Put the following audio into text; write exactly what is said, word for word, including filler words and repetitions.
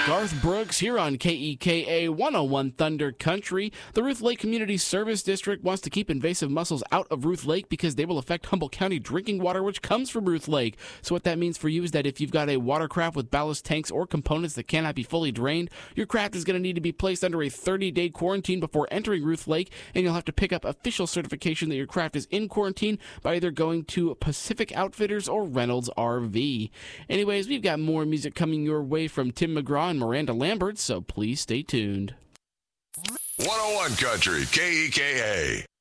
Garth Brooks here on K E K A one oh one Thunder Country. The Ruth Lake Community Service District wants to keep invasive mussels out of Ruth Lake because they will affect Humboldt County drinking water, which comes from Ruth Lake. So what that means for you is that if you've got a watercraft with ballast tanks or components that cannot be fully drained, your craft is going to need to be placed under a thirty-day quarantine before entering Ruth Lake, and you'll have to pick up official certification that your craft is in quarantine by either going to Pacific Outfitters or Reynolds R V. Anyways, we've got more music coming your way from Tim McGraw and Miranda Lambert, so please stay tuned. one oh one Country, K E K A.